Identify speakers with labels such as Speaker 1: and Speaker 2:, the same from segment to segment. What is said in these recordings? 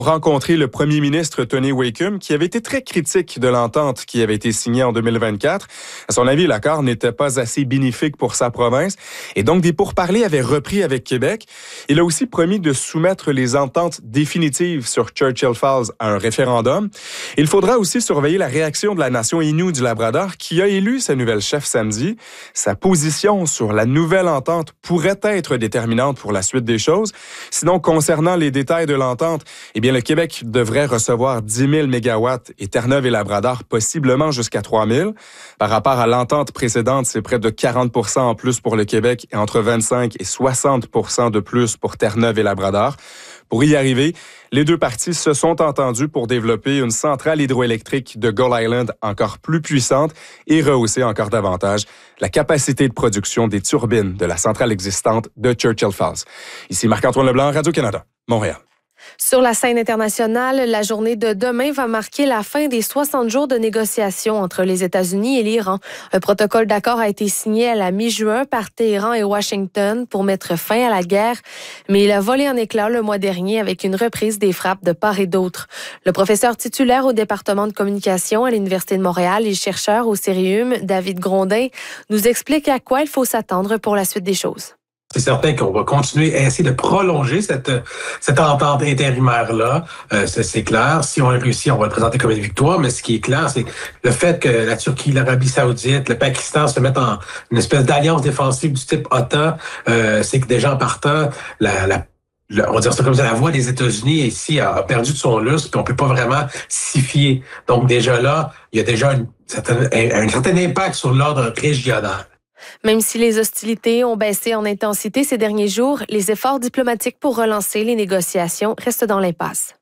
Speaker 1: Rencontrer le premier ministre Tony Wakeham, qui avait été très critique de l'entente qui avait été signée en 2024. À son avis, l'accord n'était pas assez bénéfique pour sa province et donc des pourparlers avaient repris avec Québec. Il a aussi promis de soumettre les ententes définitives sur Churchill Falls à un référendum. Il faudra aussi surveiller la réaction de la nation Innu du Labrador qui a élu sa nouvelle chef samedi. Sa position sur la nouvelle entente pourrait être déterminante pour la suite des choses. Sinon, concernant les détails de l'entente, eh bien, le Québec devrait recevoir 10 000 mégawatts et Terre-Neuve et Labrador possiblement jusqu'à 3 000. Par rapport à l'entente précédente, c'est près de 40 % en plus pour le Québec et entre 25 et 60 % de plus pour Terre-Neuve et Labrador. Pour y arriver, les deux parties se sont entendues pour développer une centrale hydroélectrique de Gull Island encore plus puissante et rehausser encore davantage la capacité de production des turbines de la centrale existante de Churchill Falls. Ici Marc-Antoine Leblanc, Radio-Canada, Montréal.
Speaker 2: Sur la scène internationale, la journée de demain va marquer la fin des 60 jours de négociations entre les États-Unis et l'Iran. Un protocole d'accord a été signé à la mi-juin par Téhéran et Washington pour mettre fin à la guerre, mais il a volé en éclats le mois dernier avec une reprise des frappes de part et d'autre. Le professeur titulaire au département de communication à l'Université de Montréal et chercheur au Cérium, David Grondin, nous explique à quoi il faut s'attendre pour la suite des choses.
Speaker 3: C'est certain qu'on va continuer à essayer de prolonger cette entente intérimaire-là. C'est clair. Si on réussit, on va le présenter comme une victoire. Mais ce qui est clair, c'est le fait que la Turquie, l'Arabie Saoudite, le Pakistan se mettent en une espèce d'alliance défensive du type OTAN. C'est que déjà en partant, on va dire ça comme ça, la voix des États-Unis ici a perdu de son lustre, puis on peut pas vraiment s'y fier. Donc déjà là, il y a déjà un certain impact sur l'ordre régional.
Speaker 2: Même si les hostilités ont baissé en intensité ces derniers jours, les efforts diplomatiques pour relancer les négociations restent dans l'impasse.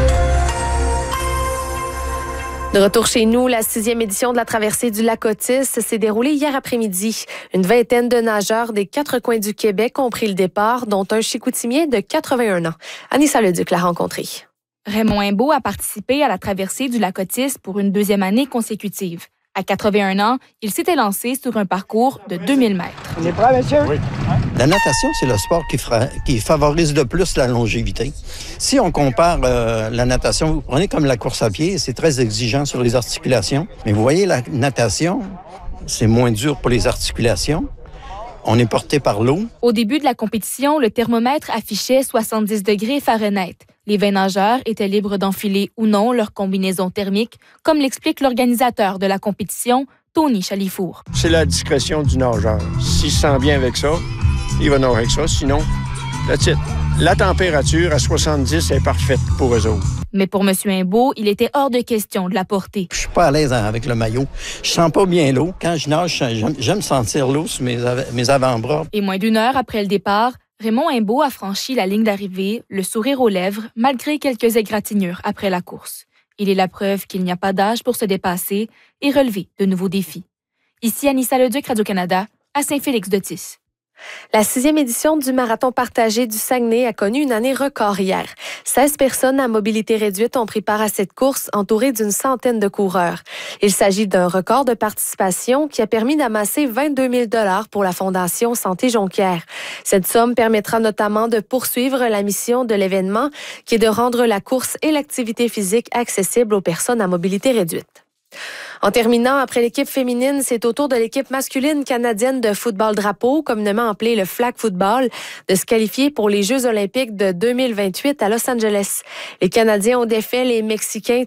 Speaker 2: De retour chez nous, la 6e édition de la traversée du lac Otis s'est déroulée hier après-midi. Une vingtaine de nageurs des 4 coins du Québec ont pris le départ, dont un Chicoutimier de 81 ans. Anissa Leduc l'a rencontré.
Speaker 4: Raymond Imbeau a participé à la traversée du lac Otis pour une 2e année consécutive. À 81 ans, il s'était lancé sur un parcours de 2000 mètres.
Speaker 5: On est prêt, monsieur? Oui.
Speaker 6: La natation, c'est le sport qui favorise le plus la longévité. Si on compare la natation, vous prenez comme la course à pied, c'est très exigeant sur les articulations. Mais vous voyez, la natation, c'est moins dur pour les articulations. On est porté par l'eau.
Speaker 4: Au début de la compétition, le thermomètre affichait 70 degrés Fahrenheit. Les 20 nageurs étaient libres d'enfiler ou non leur combinaison thermique, comme l'explique l'organisateur de la compétition, Tony Chalifour.
Speaker 5: C'est la discrétion du nageur. S'il se sent bien avec ça, il va nager avec ça. Sinon, that's it. La température à 70 est parfaite pour eux autres.
Speaker 4: Mais pour M. Imbeau, il était hors de question de la porter.
Speaker 6: Je suis pas à l'aise avec le maillot. Je sens pas bien l'eau. Quand je nage, j'aime sentir l'eau sur mes avant-bras.
Speaker 4: Et moins d'une heure après le départ, Raymond Imbeau a franchi la ligne d'arrivée, le sourire aux lèvres, malgré quelques égratignures après la course. Il est la preuve qu'il n'y a pas d'âge pour se dépasser et relever de nouveaux défis. Ici Anissa Leduc, Radio-Canada, à Saint-Félix-d'Otis.
Speaker 2: La 6e édition du marathon partagé du Saguenay a connu une année record hier. 16 personnes à mobilité réduite ont pris part à cette course, entourées d'une centaine de coureurs. Il s'agit d'un record de participation qui a permis d'amasser 22 000 $ pour la Fondation Santé Jonquière. Cette somme permettra notamment de poursuivre la mission de l'événement, qui est de rendre la course et l'activité physique accessibles aux personnes à mobilité réduite. En terminant, après l'équipe féminine, c'est au tour de l'équipe masculine canadienne de football drapeau, communément appelée le flag football, de se qualifier pour les Jeux olympiques de 2028 à Los Angeles. Les Canadiens ont défait les Mexicains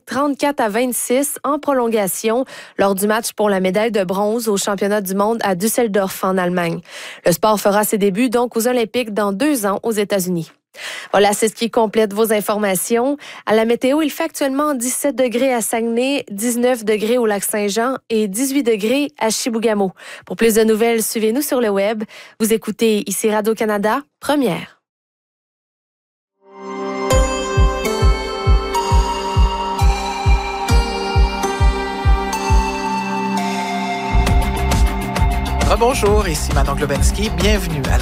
Speaker 2: 34-26 en prolongation lors du match pour la médaille de bronze au championnat du monde à Düsseldorf en Allemagne. Le sport fera ses débuts donc aux Olympiques dans 2 ans aux États-Unis. Voilà, c'est ce qui complète vos informations. À la météo, il fait actuellement 17 degrés à Saguenay, 19 degrés au Lac-Saint-Jean et 18 degrés à Chibougamau. Pour plus de nouvelles, suivez-nous sur le web. Vous écoutez ici Radio-Canada, Première.
Speaker 7: Bonjour, ici Manon Globensky. Bienvenue à la